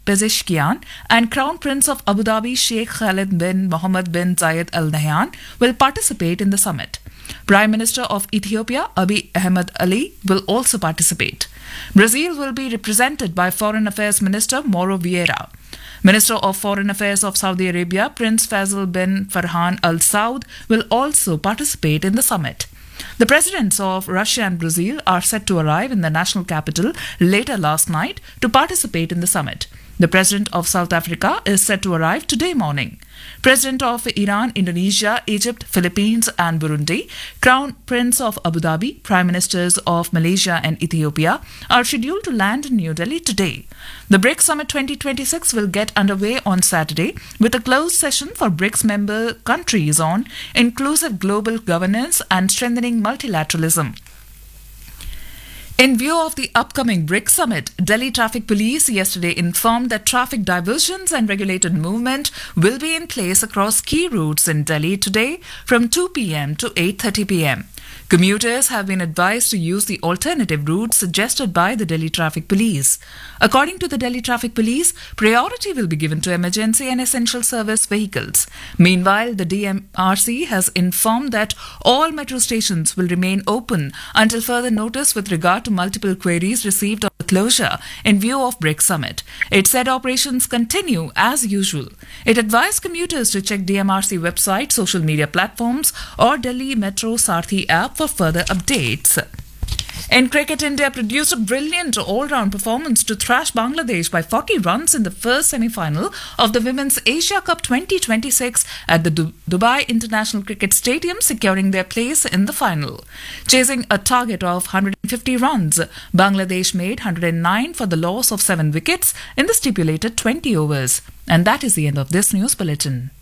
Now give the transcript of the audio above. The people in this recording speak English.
Pezeshkian and Crown Prince of Abu Dhabi Sheikh Khalid bin Mohammed bin Zayed Al Nahyan will participate in the summit. Prime Minister of Ethiopia Abiy Ahmed Ali will also participate. Brazil will be represented by Foreign Affairs Minister Mauro Vieira. Minister of Foreign Affairs of Saudi Arabia Prince Faisal bin Farhan Al Saud will also participate in the summit. The presidents of Russia and Brazil are set to arrive in the national capital later last night to participate in the summit. The president of South Africa is set to arrive today morning. President of Iran, Indonesia, Egypt, Philippines and Burundi, Crown Prince of Abu Dhabi, Prime Ministers of Malaysia and Ethiopia are scheduled to land in New Delhi today. The BRICS Summit 2026 will get underway on Saturday with a closed session for BRICS member countries on inclusive global governance and strengthening multilateralism. In view of the upcoming BRICS summit, Delhi Traffic Police yesterday informed that traffic diversions and regulated movement will be in place across key routes in Delhi today from 2 p.m. to 8:30 p.m. Commuters have been advised to use the alternative routes suggested by the Delhi Traffic Police. According to the Delhi Traffic Police, priority will be given to emergency and essential service vehicles. Meanwhile, the DMRC has informed that all metro stations will remain open until further notice with regard to multiple queries received on the closure in view of BRICS Summit. It said operations continue as usual. It advised commuters to check DMRC website, social media platforms or Delhi Metro Sarthi app for further updates. In cricket, India produced a brilliant all-round performance to thrash Bangladesh by 40 runs in the first semi-final of the Women's Asia Cup 2026 at the Dubai International Cricket Stadium, securing their place in the final. Chasing a target of 150 runs, Bangladesh made 109 for the loss of 7 wickets in the stipulated 20 overs. And that is the end of this news bulletin.